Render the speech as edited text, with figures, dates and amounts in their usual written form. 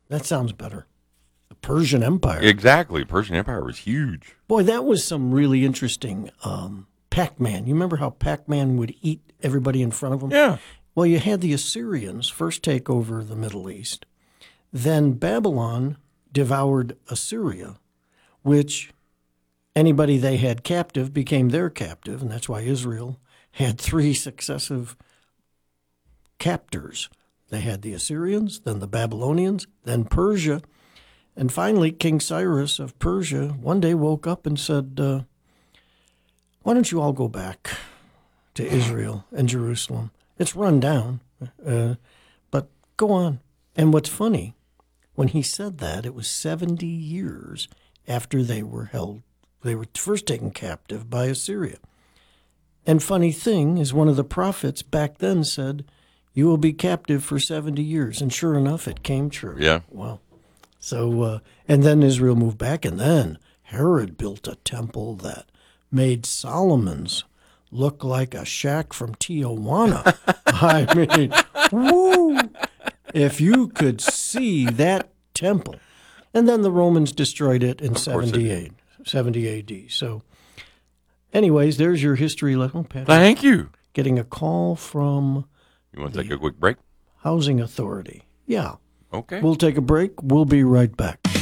That sounds better. The Persian Empire. Exactly. Persian Empire was huge. Boy, that was some really interesting Pac-Man. You remember how Pac-Man would eat everybody in front of him? Yeah. Well, you had the Assyrians first take over the Middle East. Then Babylon devoured Assyria, which anybody they had captive became their captive, and that's why Israel had 3 successive captors. They had the Assyrians, then the Babylonians, then Persia, and finally King Cyrus of Persia one day woke up and said, why don't you all go back to Israel and Jerusalem? It's run down, but go on. And what's funny, when he said that, it was 70 years after they were first taken captive by Assyria. And funny thing is, one of the prophets back then said, you will be captive for 70 years. And sure enough, it came true. Yeah. Wow. So, and then Israel moved back, and then Herod built a temple that made Solomon's look like a shack from Tijuana. I mean, woo! If you could see that temple. And then the Romans destroyed it in 70 AD. So, anyways, there's your history lesson, Patrick. Thank you. Getting a call from You want to take a quick break? Housing Authority. Yeah. Okay. We'll take a break. We'll be right back.